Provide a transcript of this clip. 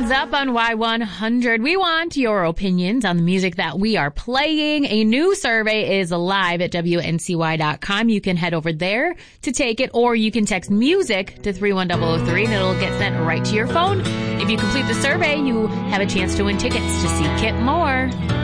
Hands up on Y100. We want your opinions on the music that we are playing. A new survey is live at WNCY.com. You can head over there to take it, or you can text music to 31003 and it'll get sent right to your phone. If you complete the survey, you have a chance to win tickets to see Kip Moore.